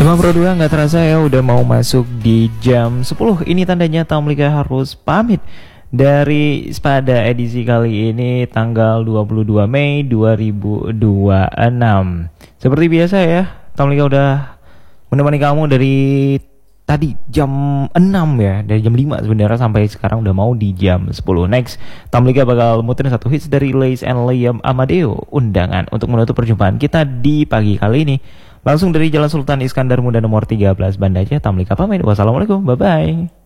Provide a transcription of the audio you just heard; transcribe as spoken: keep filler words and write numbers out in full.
lima Pro dua nggak terasa ya udah mau masuk di jam sepuluh. Ini tandanya Tamlika harus pamit dari Spada edisi kali ini tanggal dua puluh dua Mei dua ribu dua puluh enam. Seperti biasa ya, Tamlika udah menemani kamu dari tadi jam enam ya, dari jam lima sebenarnya sampai sekarang udah mau di jam sepuluh. Next, Tamlika bakal muterin satu hits dari Lace and Liam Amadeo, undangan untuk menutup perjumpaan kita di pagi kali ini. Langsung dari Jalan Sultan Iskandar Muda nomor tiga belas Banda Aceh, Tamlika pamit. Wassalamualaikum, bye bye.